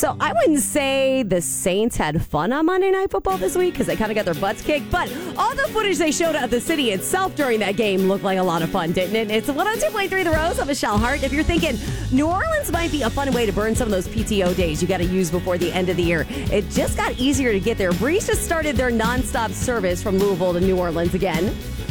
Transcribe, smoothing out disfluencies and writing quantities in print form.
So I wouldn't say the Saints had fun on Monday Night Football this week because they kind of got their butts kicked. But all the footage they showed of the city itself during that game looked like a lot of fun, didn't it? It's 102.3 The Rose. I'm Michelle Hart. If you're thinking New Orleans might be a fun way to burn some of those PTO days you got to use before the end of the year, it just got easier to get there. Breeze just started their nonstop service from Louisville to New Orleans again.